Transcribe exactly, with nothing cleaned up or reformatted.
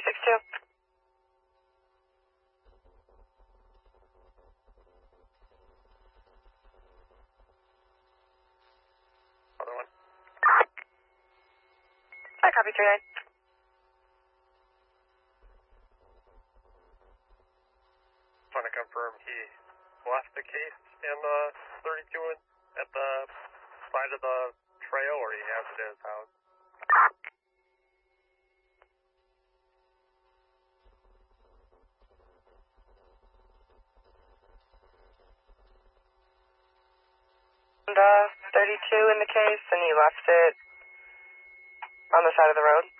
six two. Other one. I copy three nine. Trying to confirm he left the case in the thirty-two at the side of the trail, or he has it at his house. And uh, thirty-two in the case, and he left it on the side of the road.